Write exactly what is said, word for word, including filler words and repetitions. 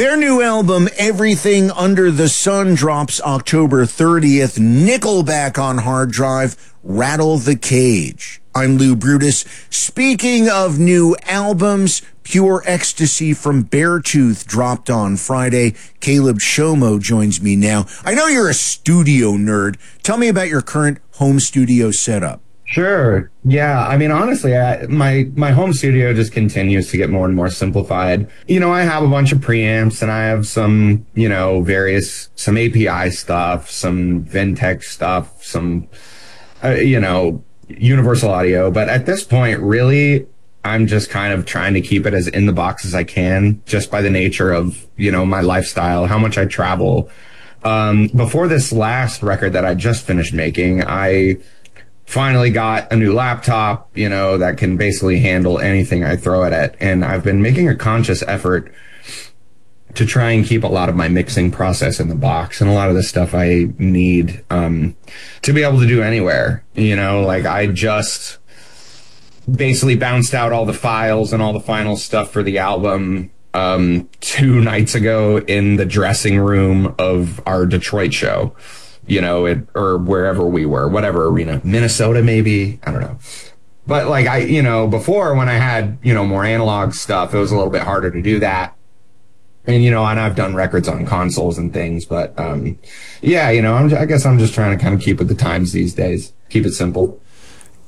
Their new album, Everything Under the Sun, drops October thirtieth. Nickelback on hard drive, Rattle the Cage. I'm Lou Brutus. Speaking of new albums, Pure Ecstasy from Beartooth dropped on Friday. Caleb Shomo joins me now. I know you're a studio nerd. Tell me about your current home studio setup. Sure. Yeah. I mean, honestly, I, my my home studio just continues to get more and more simplified. You know, I have a bunch of preamps and I have some, you know, various, some A P I stuff, some Ventec stuff, some, uh, you know, Universal Audio. But at this point, really, I'm just kind of trying to keep it as in the box as I can, just by the nature of, you know, my lifestyle, how much I travel. Um, before this last record that I just finished making, I finally got a new laptop, you know, that can basically handle anything I throw at it. And I've been making a conscious effort to try and keep a lot of my mixing process in the box and a lot of the stuff I need um, to be able to do anywhere. You know, like I just basically bounced out all the files and all the final stuff for the album um, two nights ago in the dressing room of our Detroit show. You know, it, or wherever we were, whatever arena, Minnesota, maybe, I don't know. But like I, you know, before when I had, you know, more analog stuff, it was a little bit harder to do that. And, you know, and I've done records on consoles and things, but, um, yeah, you know, I'm, I guess I'm just trying to kind of keep with the times these days, keep it simple.